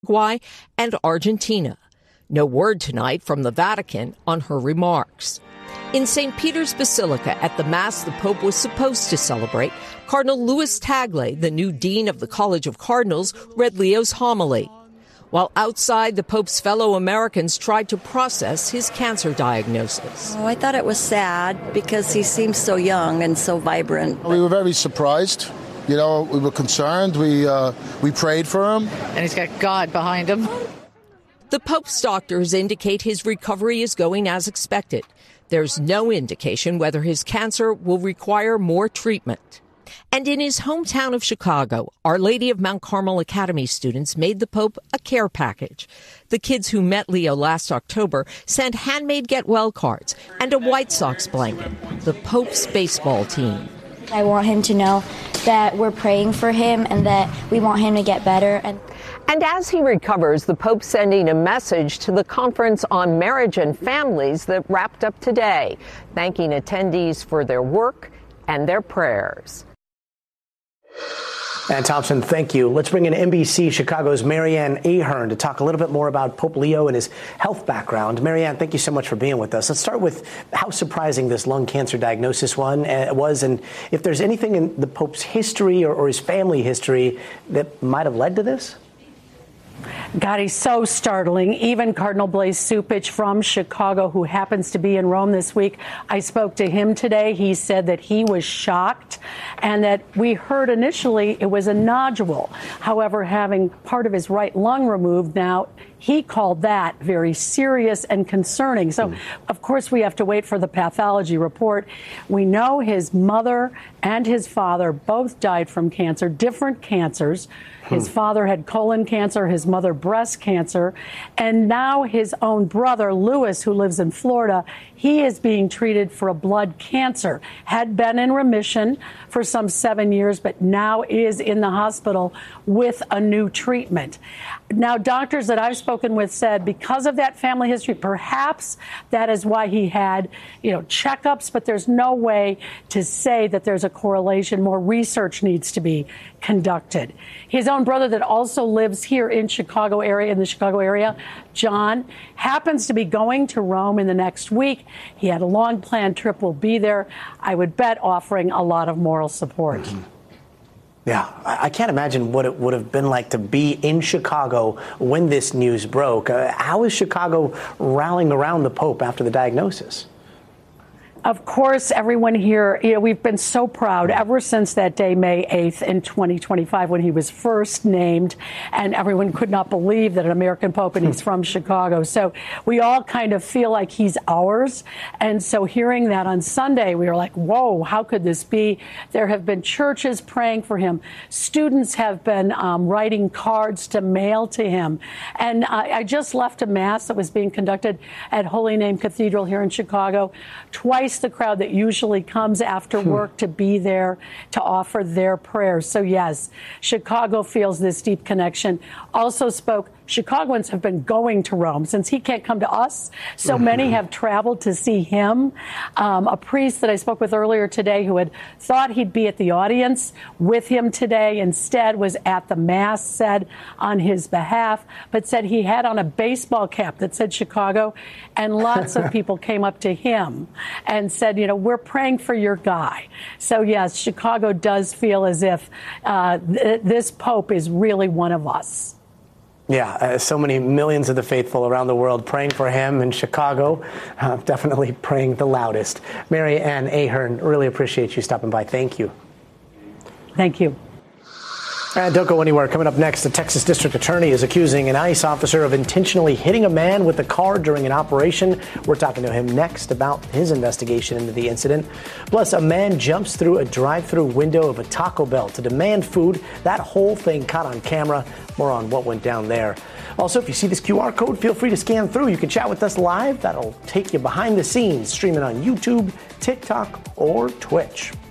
Uruguay and Argentina. No word tonight from the Vatican on her remarks. In St. Peter's Basilica, at the Mass the Pope was supposed to celebrate, Cardinal Louis Tagle, the new dean of the College of Cardinals, read Leo's homily. While outside, the Pope's fellow Americans tried to process his cancer diagnosis. Oh, I thought it was sad because he seems so young and so vibrant. We were very surprised. You know, we were concerned. We prayed for him. And he's got God behind him. The Pope's doctors indicate his recovery is going as expected. There's no indication whether his cancer will require more treatment. And in his hometown of Chicago, Our Lady of Mount Carmel Academy students made the Pope a care package. The kids who met Leo last October sent handmade get well cards and a White Sox blanket, the Pope's baseball team. I want him to know that we're praying for him and that we want him to get better. And as he recovers, the Pope's sending a message to the Conference on Marriage and Families that wrapped up today, thanking attendees for their work and their prayers. Ann Thompson, thank you. Let's bring in NBC Chicago's Marianne Ahern to talk a little bit more about Pope Leo and his health background. Marianne, thank you so much for being with us. Let's start with how surprising this lung cancer diagnosis was, and if there's anything in the Pope's history or his family history that might have led to this? God, he's so startling. Even Cardinal Blaise Cupich from Chicago, who happens to be in Rome this week, I spoke to him today. He said that he was shocked and that we heard initially it was a nodule. However, having part of his right lung removed now, he called that very serious and concerning. So, of course, we have to wait for the pathology report. We know his mother and his father both died from cancer, different cancers. His father had colon cancer, his mother breast cancer, and now his own brother, Louis, who lives in Florida, he is being treated for a blood cancer, had been in remission for some 7 years, but now is in the hospital with a new treatment. Now, doctors that I've spoken with said because of that family history, perhaps that is why he had, checkups, but there's no way to say that there's a correlation. More research needs to be conducted. His own brother that also lives here in the Chicago area, John, happens to be going to Rome in the next week. He had a long planned trip, will be there, I would bet, offering a lot of moral support. Yeah, I can't imagine what it would have been like to be in Chicago when this news broke. How is Chicago rallying around the Pope after the diagnosis? Of course, everyone here, we've been so proud ever since that day, May 8th in 2025, when he was first named, and everyone could not believe that an American Pope, and he's from Chicago. So we all kind of feel like he's ours. And so hearing that on Sunday, we were like, whoa, how could this be? There have been churches praying for him. Students have been writing cards to mail to him. And I just left a mass that was being conducted at Holy Name Cathedral here in Chicago. Twice the crowd that usually comes after work to be there to offer their prayers. So yes, Chicago feels this deep connection. Also spoke, Chicagoans have been going to Rome since he can't come to us. So many have traveled to see him. A priest that I spoke with earlier today who had thought he'd be at the audience with him today instead was at the Mass, said on his behalf, but said he had on a baseball cap that said Chicago, and lots of people came up to him and said, we're praying for your guy. So yes, Chicago does feel as if this Pope is really one of us. Yeah, so many millions of the faithful around the world praying for him in Chicago, definitely praying the loudest. Marianne Ahern, really appreciate you stopping by. Thank you. Thank you. And don't go anywhere. Coming up next, the Texas District Attorney is accusing an ICE officer of intentionally hitting a man with a car during an operation. We're talking to him next about his investigation into the incident. Plus, a man jumps through a drive-through window of a Taco Bell to demand food. That whole thing caught on camera. More on what went down there. Also, if you see this QR code, feel free to scan through. You can chat with us live. That'll take you behind the scenes, streaming on YouTube, TikTok, or Twitch.